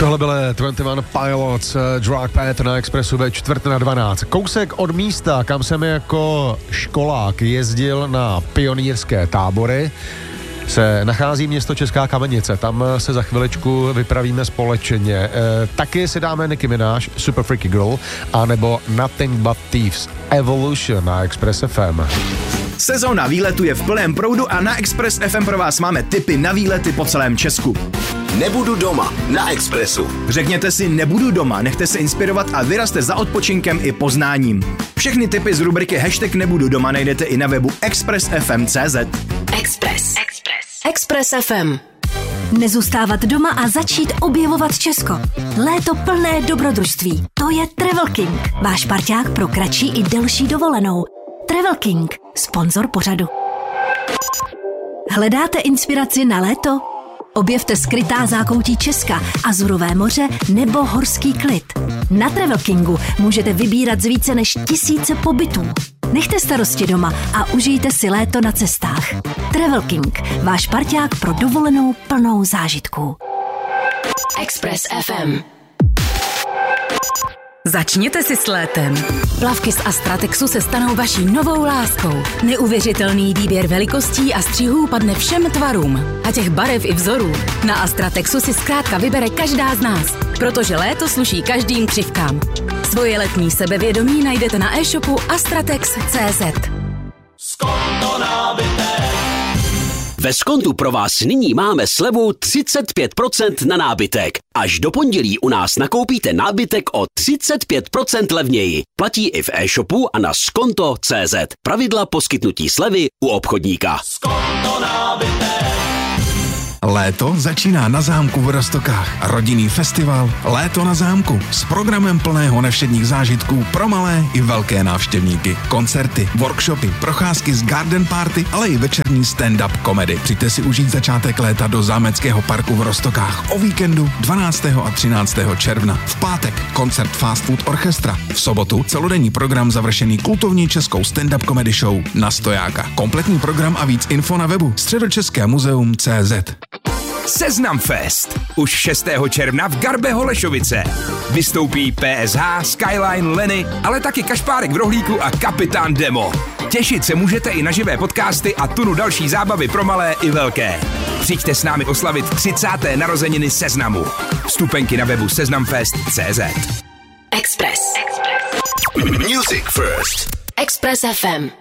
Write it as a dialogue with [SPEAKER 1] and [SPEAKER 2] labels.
[SPEAKER 1] Tohle byly 21 Pilots, Drug Path na Expressu ve 11:45. Kousek od místa, kam jsem jako školák jezdil na pionýrské tábory, se nachází město Česká Kamenice. Tam se za chviličku vypravíme společně. Taky si dáme Nicki Minaj, Super Freaky Girl, anebo Nothing But Thieves, Evolution na Express FM.
[SPEAKER 2] Sezóna výletu je v plném proudu a na Express FM pro vás máme tipy na výlety po celém Česku.
[SPEAKER 3] Nebudu doma na Expressu.
[SPEAKER 2] Řekněte si nebudu doma, nechte se inspirovat a vyrazte za odpočinkem i poznáním. Všechny tipy z rubriky Hashtag nebudu doma najdete i na webu expressfm.cz.
[SPEAKER 4] Express FM. Nezůstávat doma a začít objevovat Česko. Léto plné dobrodružství. To je Travel King. Váš parťák pro kratší i delší dovolenou. Travel King, sponzor pořadu. Hledáte inspiraci na léto? Objevte skrytá zákoutí Česka, Azurové moře nebo horský klid. Na Travel Kingu můžete vybírat z více než 1000 pobytů. Nechte starosti doma a užijte si léto na cestách. Travel King, váš parťák pro dovolenou plnou zážitků. Express FM.
[SPEAKER 5] Začněte si s létem. Plavky z Astratexu se stanou vaší novou láskou. Neuvěřitelný výběr velikostí a střihů padne všem tvarům. A těch barev i vzorů. Na Astratexu si zkrátka vybere každá z nás, protože léto sluší každým křivkám. Svoje letní sebevědomí najdete na e-shopu astratex.cz.
[SPEAKER 3] Ve Skontu pro vás nyní máme slevu 35% na nábytek. Až do pondělí u nás nakoupíte nábytek o 35% levněji. Platí i v e-shopu a na skonto.cz. Pravidla poskytnutí slevy u obchodníka. Skonto nábytek.
[SPEAKER 6] Léto začíná na zámku v Roztokách. Rodinný festival Léto na zámku s programem plného nevšedních zážitků pro malé i velké návštěvníky. Koncerty, workshopy, procházky z garden party, ale i večerní stand-up komedy. Přijďte si užít začátek léta do Zámeckého parku v Roztokách o víkendu 12. a 13. června. V pátek koncert Fast Food Orchestra. V sobotu celodenní program završený kultovní českou stand-up comedy show Na stojáka. Kompletní program a víc info na webu Středočeské muzeum.cz.
[SPEAKER 2] Seznam Fest. Už 6. června v Garbe Holešovice. Vystoupí PSH, Skyline, Lenny, ale taky Kašpárek v rohlíku a Kapitán Demo. Těšit se můžete i na živé podcasty a tunu další zábavy pro malé i velké. Přijďte s námi oslavit 30. narozeniny Seznamu. Vstupenky na webu seznamfest.cz.
[SPEAKER 4] Express.
[SPEAKER 3] Music First.
[SPEAKER 4] Express FM.